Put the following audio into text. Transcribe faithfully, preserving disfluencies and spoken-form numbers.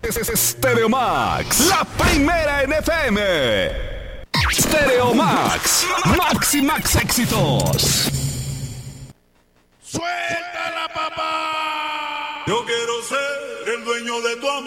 Stereo Max, la primera en F M. Stereo Max, Max y Max éxitos. ¡Suéltala, papá! Yo quiero ser el dueño de tu amor.